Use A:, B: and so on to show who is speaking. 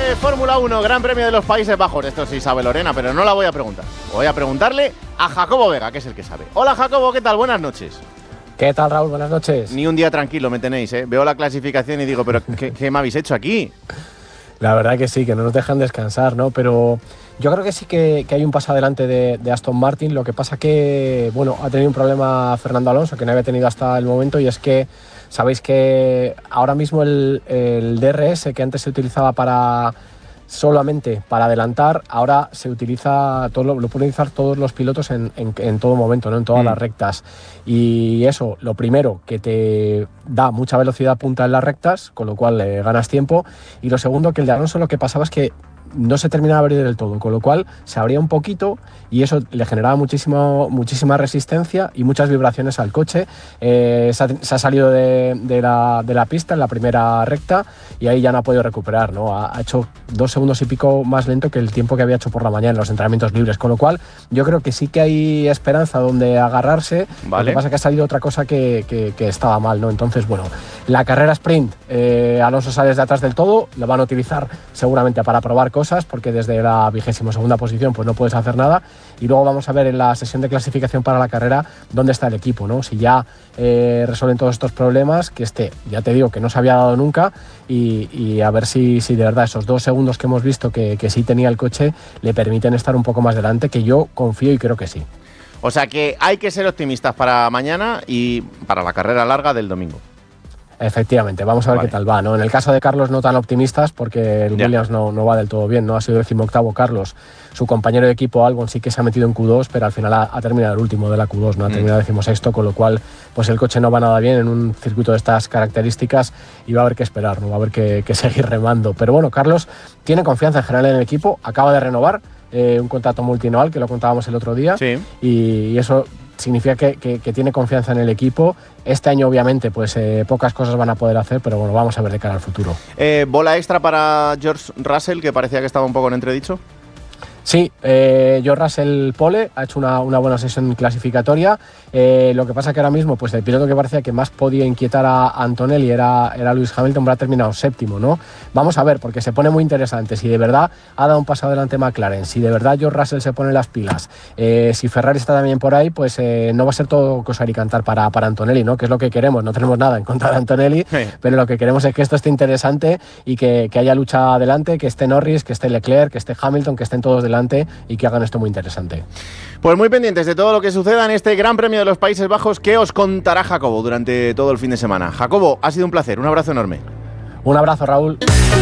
A: de Fórmula 1, Gran Premio de los Países Bajos. Esto sí sabe Lorena, pero no la voy a preguntar. Voy a preguntarle a Jacobo Vega, que es el que sabe. Hola Jacobo, ¿qué tal? Buenas noches.
B: ¿Qué tal, Raúl? Buenas noches.
A: Ni un día tranquilo me tenéis, ¿eh? Veo la clasificación y digo, ¿pero qué me habéis hecho aquí?
B: La verdad que sí, que no nos dejan descansar, ¿no? Pero yo creo que sí que hay un paso adelante de Aston Martin. Lo que pasa que, bueno, ha tenido un problema Fernando Alonso que no había tenido hasta el momento, y es que sabéis que ahora mismo el DRS, que antes se utilizaba solamente para adelantar, ahora se utiliza, lo pueden utilizar todos los pilotos en todo momento, ¿no? En todas las rectas. Y eso, lo primero, que te da mucha velocidad punta en las rectas, con lo cual ganas tiempo. Y lo segundo, que el de Alonso lo que pasaba es que no se terminaba de abrir del todo, con lo cual se abría un poquito y eso le generaba muchísima resistencia y muchas vibraciones al coche. Se ha salido de la pista en la primera recta y ahí ya no ha podido recuperar, ¿no? Ha hecho 2 segundos y pico más lento que el tiempo que había hecho por la mañana en los entrenamientos libres, con lo cual yo creo que sí que hay esperanza donde agarrarse. Vale. Lo que pasa es que ha salido otra cosa que estaba mal, ¿no? Entonces, bueno, la carrera sprint, Alonso sale desde atrás del todo, lo van a utilizar seguramente para probar cosas, porque desde la 22ª posición pues no puedes hacer nada, y luego vamos a ver en la sesión de clasificación para la carrera dónde está el equipo, ¿no? Si ya resuelven todos estos problemas, que ya te digo que no se había dado nunca, y a ver si de verdad esos 2 segundos que hemos visto que sí tenía el coche le permiten estar un poco más delante, que yo confío y creo que sí.
A: O sea que hay que ser optimistas para mañana y para la carrera larga del domingo.
B: Efectivamente, vamos a ver qué tal va, ¿no? En el caso de Carlos no tan optimistas, porque el Williams no va del todo bien, ¿no? Ha sido 18º Carlos, su compañero de equipo Albon sí que se ha metido en Q2, pero al final ha terminado el último de la Q2, ¿no? Ha terminado 16º, con lo cual pues el coche no va nada bien en un circuito de estas características y va a haber que esperar, ¿no? Va a haber que seguir remando. Pero bueno, Carlos tiene confianza en general en el equipo, acaba de renovar un contrato multianual, que lo contábamos el otro día, sí. Y eso significa que tiene confianza en el equipo. Este año obviamente pues pocas cosas van a poder hacer, pero bueno, vamos a ver de cara al futuro.
A: ¿Bola extra para George Russell, que parecía que estaba un poco en entredicho?
B: Sí, George Russell pole, ha hecho una buena sesión clasificatoria. Lo que pasa que ahora mismo pues el piloto que parecía que más podía inquietar a Antonelli era Lewis Hamilton, pero ha terminado 7º, ¿no? Vamos a ver, porque se pone muy interesante. Si de verdad ha dado un paso adelante McLaren, si de verdad George Russell se pone las pilas, si Ferrari está también por ahí, pues no va a ser todo coser y cantar para Antonelli, ¿no? Que es lo que queremos. No tenemos nada en contra de Antonelli, sí, pero lo que queremos es que esto esté interesante y que haya lucha adelante, que esté Norris, que esté Leclerc, que esté Hamilton, que estén todos delante y que hagan esto muy interesante.
A: Pues muy pendientes de todo lo que suceda en este Gran Premio de los Países Bajos, que os contará Jacobo durante todo el fin de semana. Jacobo, ha sido un placer, un abrazo enorme.
B: Un abrazo, Raúl.